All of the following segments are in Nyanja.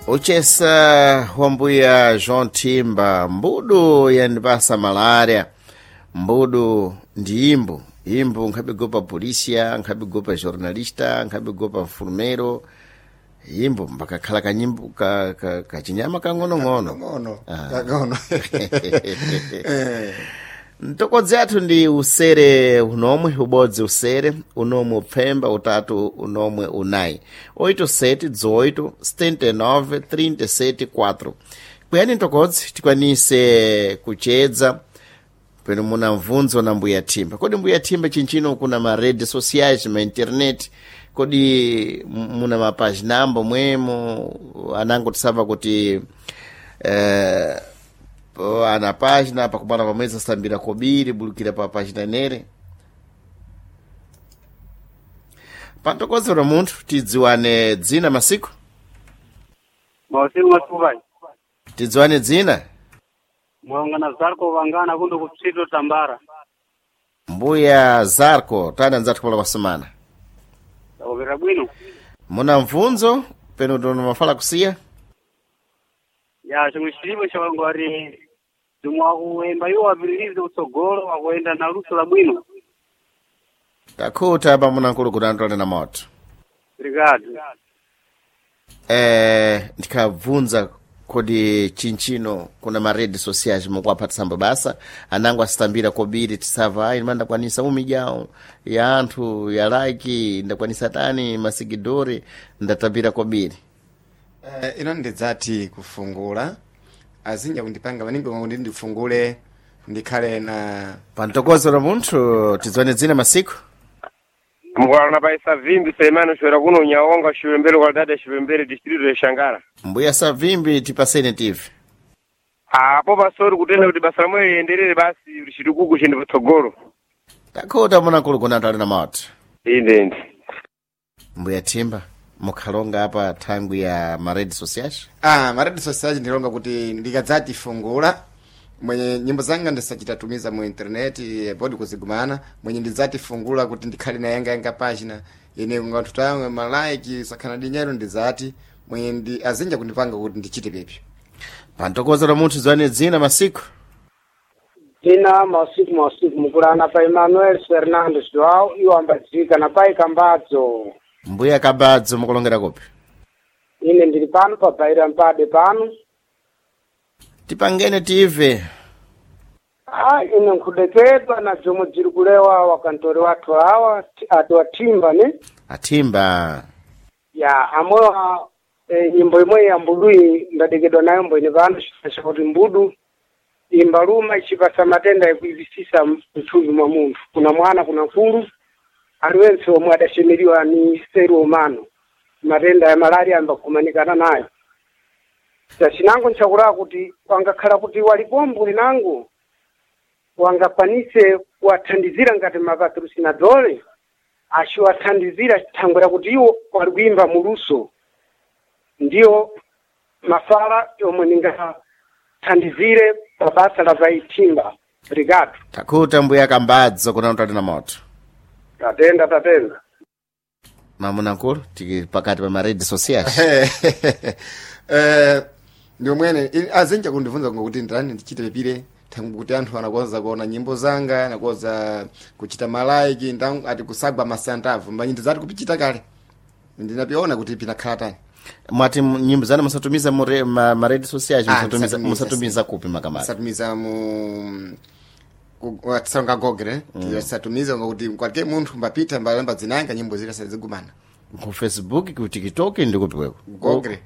uchesa wambuya João Timba mbudu yandipasa malaria mbudu ndi imbu nkhabigopa polícia nkhabigopa jornalista nkhabigopa mfurumero imbu mpaka khala kanyimbo kachinyama kang'onong'ono ntokodzi athu ndi usere unomwe ubodzi usere unomwe upfemba utatu unomwe unayi 87-79-37-4 kuyani ntokodzi tikwanise kuchedza peno muna mvunzo na mbuya Timba. Kodi mbuya Timba chinchino kuna ma redes sociais ma internet kodi muna mapagina ambo mwemo anango tisava kuti ana página pakumana pamweza sambira kobiri bulukira pa página nere pantokozera munthu tidziwane dzina masiku masubai tidziwane dzina mwangana Zarko vangana kundo kupsito Tambara mbuya Zarko tana nzathu pola kwasemana obera bwino muna mvunzo peno ndono mafala kusiya ya chimishiribo chawangwari dumwa kuemba yo abilize utsogolo wakwenda na luso la bwino takhuta pa muna nkulu kutantole na moto obrigado ndikabvunza kodi chinchino kuna ma redes sociais mukwaphatisamba basa anango asitambira kobiri tisava ayi ndakwanisa umijao ya anthu ya like ndakwanisa tani masigidori ndatambira kobiri ino ndidzati kufungula azinja kundipanga maningi kuti ndifungule ndikhale na pantokozera munthu tidzone dzina masiku mukwana paisa vimbi Seimano shwera kuno nyaonga shwembele kwa dada shwembele district ya Shangara mbuya sa vimbi tipasene TV apo pasori kutenda kuti basa lamwe liendelele basi lishitukuku chindi patsogolo takhuta muna nkulu kunatale na moto inde mbuya Timba mukhalonga apa thangu ya ma redes sociais ma redes sociais ndilonga kuti ndikadzati fungula mwenye nyimbo zanga ndisachitatumiza mu internet bodi kuzigumana mwenye ndidzati fungula kuti ndikhale na yanga pagina ine ngatutawe ma like sakana dinyero ndidzati mwenye ndi azinja kundipanga kuti ndichite pepi pantokozera munthu zwane dzina masiku ina masiku mukulana pa Emmanuel Fernandes Joao iwambadzika na pai Kambadzo mbuya Kambadzo mukulongera kopi ine ndili pano pa Baira Mpade pano tipangene TV ine nkudeketwa na zomwe dziri kulewa wakantori wathu awa atu Atimba ne Atimba ya amoyo nyimbo imwe ya mbudui ndadekedwa nayo mbo ine pano kuti mbudu imbaluma ichipasa matenda ekuivisisa mthupi mwa munthu kuna mwana kuna nkulu aliwense omwe adashemeriwa ni seru omano matenda ya malaria ambakumanikana nayo sachinango nchakulaa kuti wangakhala kuti walipombo linango wangakwanise kuwathandizira ngati mapatrocinadore achiwathandizira chithangwera kuti iwo wali kuimba muluso ndiyo mafala yomwe ningathandizire pa basa la Timba. Obrigado. takhuta mbuya Kambadzo kunatale na moto tatenda mamuna nkulu tiki pakati pa ma redes sociais ndio mwene azinja kundivunza ngokuti ndani ndichite pepire tangu kuti anthu anakonza kuona nyimbo zanga anakonza kuchita malaiki ndangu ati kusagwa masantavu mbanyi ndizati kupichita kale ndinapiona kuti pinakhala tani mwati nyimbo zana musatumiza ma redes sociais musatumiza kupi makamaka musatumiza mu watsanga Google tisatumiza ngokuti kwake munthu mbapita mbalamba zinanga nyimbo zile sazigumana ku Facebook ku TikTok ndikupi kweko Google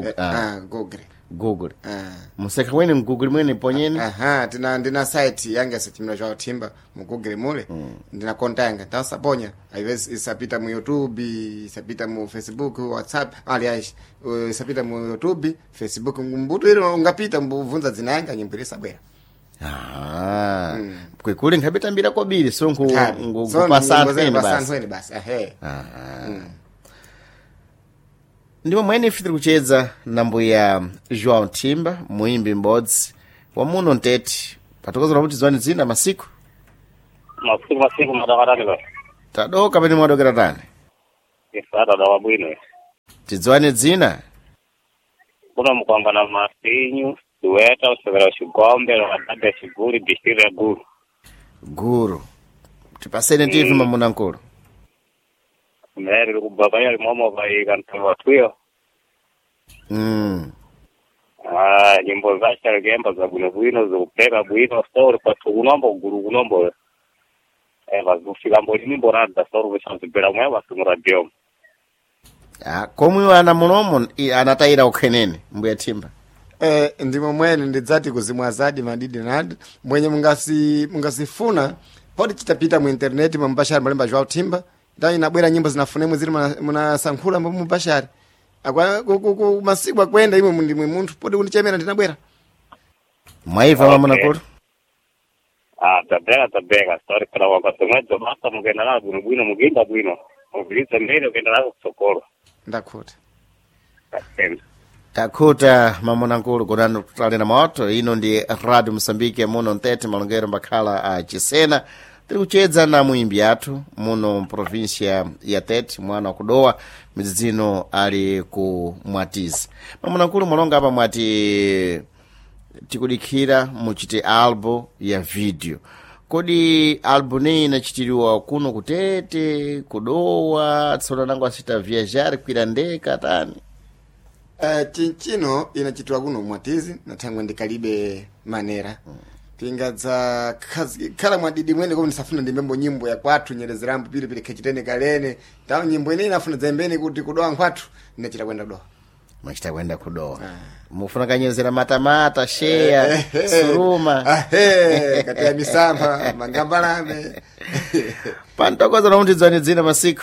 museka kwene Google mwene ponyeni ndina site yanga sachimira João Timba mu Google mule ndina kontanga tasaponya aiwezi isapita mu YouTube isapita mu Facebook WhatsApp aliash isapita mu YouTube Facebook mbuto ile ungapita mbuvunza zinanga nyimbo ile sabwera kwekule nkhabitambira kobiri so ngupasantweni basi ndipo mwene ifitiri kuchedza na mbuya João Timba muimbi m'bodzi wa muno ntete patokozera kuti zwane dzina masiku madakarani tadoka pene mwadokera tani isada da wabwino tidzwane dzina kuna mkwamba na masinyu Suweta usogera Shigombe na wadada Shiguri district ya Guru. Guru. Tipasene tivi mamuna nkulu. Mbere kubabaya limomo bai kantawa tuyo. Nyimbo za Chargemba za Bwino za upega Bwino story kwa tugunombo Guru gunombo. Vazufika mboli mborada story vishazibira mwewa tumuradio. Komwe wana munomo anataira ukhenene Mbuya Timba. Ndimo mwene ndidzati kuzimwazadi madidi nadi mwenye mungasifuna podi chitapita mu internet mambashari malemba Joao Timba ndani nabwera nyimbo zinafunemu zili munasankhula mu bashari akwa ku masiku akwenda imwe ndimwe munthu podi kundichemera ndinabwera mwaiva mamuna nkulu. Tabega story kana wakatomwezo basta mugenda na bwino muginda bwino mubiriza mbere kenda na sokolo ndakhuta Takuta mamuna nkulu kunano tutalena moto ino ndi Radio Msambiki muno ntete malongero mbakhala a Chisena tiri kuchedza na muimbi athu muno provincia ya Tete mwana wa kudowa midzino ali ku Mwatizi. Mamuna nkulu mwalonga apa mwati tikudikhira muchite albo ya video. Kodi albo nei inachitiriwa kuno kutete kudowa tsono nangu asita viajar kwira ndeka tani. Chinchino inachitwa kuno Mwatizi na thangwe ndikalibe manera. Pingadza khala mwadidi mwene kwa nisafuna ndimembo nyimbo ya kwathu nyerezerambo pili kechitene kalene. Tawo nyimbo ine inafuna zembeni kuti kudowa nkwathu ndachita kwenda kudowa. Mwachita kwenda kudowa. Mufuna kanyezera matamata, shea, suruma. Kati ya misamba, mangambalame. Pantokoza na untidzani dzina masiku.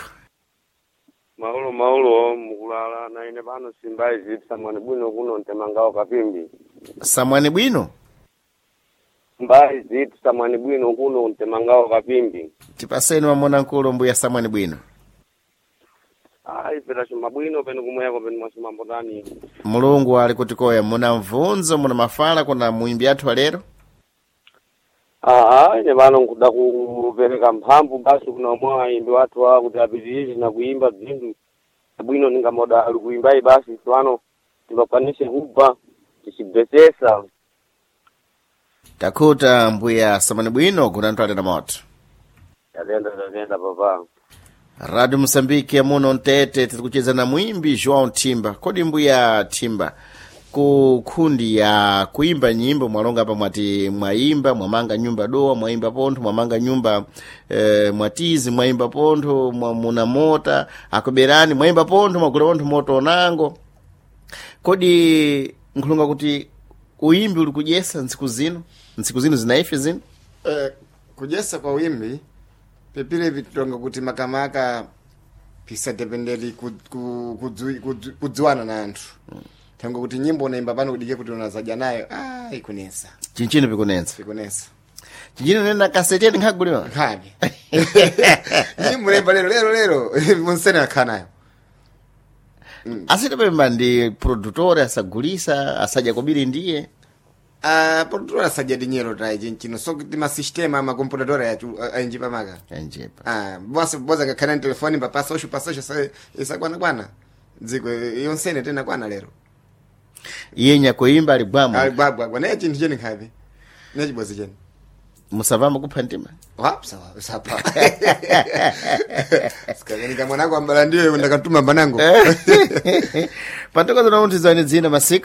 Maulo mukulala na ine pano Simbaizi Samwani Bwino kuno ntemangao kapimbi. Samwani Bwino? Simbaizi Samwani Bwino kuno ntemangao kapimbi. Tipaseni mamuna nkulu Mbuya Samwani Bwino. Ipeta shumabwino penu kumweko penu mwashimambo tani. Mulungu ali kutikoya muna mvunzo muna mafala kuna muimbi athu alero? Ine pano nkuda kupereka mphamvu basi kuna mwa imbi watu wa kuti apitirize na kuimba zinthu bwino ninga moda ali kuimbai basi twano tibakwanishe kuba tisibvesesa. Takuta Mbuya Samwani Bwino kuna ntwale na moto. Tatenda papa. Radio Msambiki ya muno ntete tikucheza na muimbi Joao Timba. Kodi Mbuya Timba ku kundi ya kuimba nyimbo mwalonga hapa mwati mwaimba mwamanga nyumba doa mwaimba pontho mwamanga nyumba Mwatizi mwaimba pontho muna mota akuberani mwaimba pontho mwagula pontho moto onango. Kodi nkulunga kuti uimbi uli kujesa nsiku zino zinaife zino? Kujesa kwa uimbi pepile vitonga kuti makamaka pisa dependeli kudziwana na anthu. Tango kuti nyimbo unaimba pano kudike kuti unazaja nayo ikunesa. Chinchino pikunensa. Pikunesa. Chinchino nena kaseteni nkaguliwa? Nkabi. Nyimbo unaimba lero munsene akhanayo. Asita pemba ndi produtore asagulisa asaja kubiri ndiye? Produtore asaja dinyero tayi chinchino. So kuti masistema ama komputadora ya anjipa maka. Anjipa. Boza kakana telefoni pasosho isa kwana. Dziko yonsene tena kwana lero. Yenya kuimba alibwamu. Alibwamu. Wana chintu cheni khabi. Nechibozi cheni. Musavama kupha ntima? Sawa. Sikagani kama mwanangu ambala ndiyo ndakatuma mbanangu. Pantokoza na untizwane dzina masiku?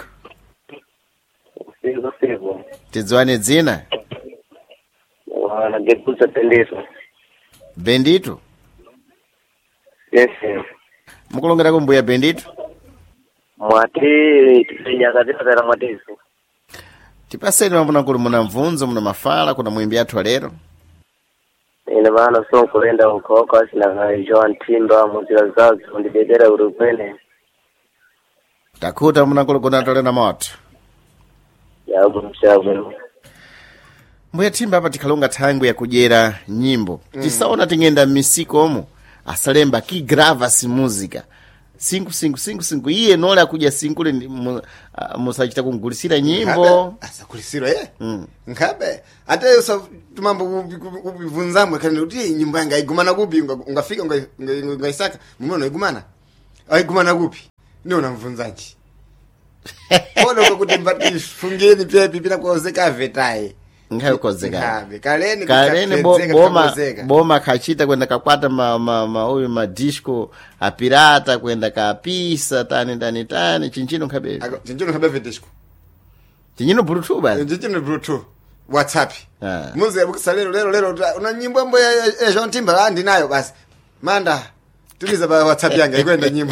Sigo. Tizwane dzina? Wana gepuza Bendito. Bendito? Yes. Mukulongera kumbuya Bendito? Mwati tinyakazira tera Mwatizi. Tipaseni mamuna nkulu muna mvunzo muna mafala kuna muimbi athu alero? Ine maana so kulenda ukoko sina Joao Timba muzira zazo ndibedera urupene. Takuta muna nkulu kuna ntole na moto. Yabu mshabu. Mbuya Timba hapa tikalonga tangu ya kujera nyimbo. Tisaona tingenda misiko omu. Asalemba ki grava si muzika. 5 iye nole akuja sinkule musachita kungulisira nyimbo. Asakulisira nkabe ate yoso tumambo kubivunzamwe kana kuti nyimbo yanga igumana kupi ungafika ungaisaka mumono igumana aigumana kupi ndio unamvunzaji Bona kuti mbati fungeni pepi pina kuozeka vetai. Ngayo kozeka. Kaleni boma kachita kwenda kakwata huyu madisco apirata kwenda kapisa tani chinchino khabe. Chinchino khabe disco. Chinchino Bluetooth basi. Chinchino Bluetooth. WhatsApp. Muze lero una nyimbo mbo ya Jean Timba ndinayo basi. Manda tuliza ba WhatsApp yanga ikwenda nyimbo.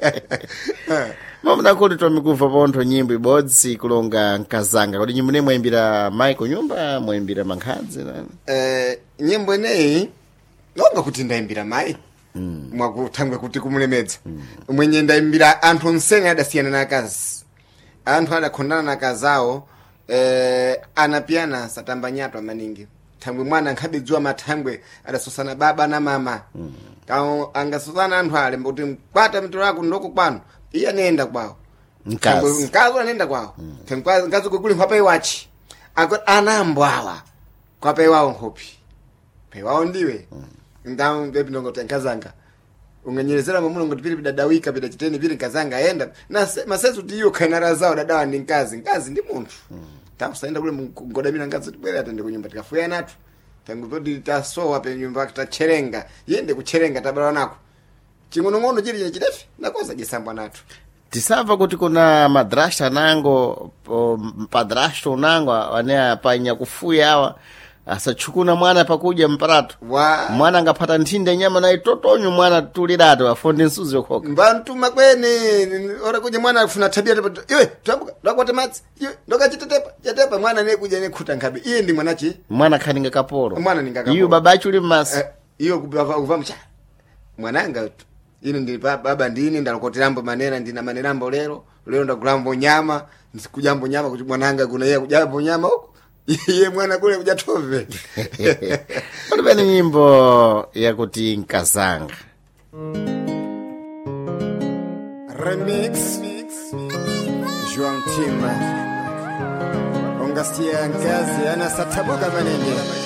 Mama nakoti tomikuva pontho nyimbo ibodzi kulonga nkazanga kuti nyimbo nemwe imbira Michael Nyumba mwimbira Mankhanzi nani. Nyimbo nei longa kuti ndaimbira mai. Mwakutangwe kuti kumulemedza. Mwenye ndaimbira anthu onsene adasiyana nakazi. Anthu adakhondana nakazawo anapiana satambanyatwa maningi. Thangwe mwana nkhabidzwa mathangwe adasosana baba na mama. Angasosana anthu ale kuti mkwata mtoro wako ndoko kwanu. Iya nenda kwao. Nkazi anenda kwao. Nkazi kukuli kwa paiwachi. Anambwawa. Kwa paiwao nkopi. Paiwao ndiwe. Ndamu bebi nongo tenkazanga. Ungenyelezera mamuno ngotipiri bidadawika bidachiteni bili nkazanga enda. Na masesu tiyo kanara zao dadawa ni nkazi. Nkazi ndi muntu. Tamu saenda kule mgodamina nkazi tubwele atende kunyumba. Tikafuya natu. Tangu podi tasowa pe nyumba kitacherenga. Yende kucherenga tabara nako. Chingono jiri chidefi nakoza jisambwa natu. Tisava kuti kuna madrasha nango padrasha nango wane panya kufuya hawa asachukuna mwana pakuja mparato. Mwana angapata ntinde nyama na itotonyo mwana tulirato afonde nsuzi yokoka. Mbantu makwene ora kuja mwana afuna tabia iwe tambuka ndakwata matsi iwe ndoka chitetepa mwana ne kuja ne khuta ngabe iye ndi mwanachi mwana khaninga kaporo mwana ninga kaporo iyo babachu limasi iyo kuva mcha mwananga ine ndi baba ndini ndalokoterambo manena ndina manerambo lero ndakulambo nyama ndikujambo nyama kuti mwananga kuna yeye kujambo nyama huko iye mwana kule kujatove. Pali nyimbo ya kuti nkazanga remix Joan Timba ongasia nkazi ana satabuka manenge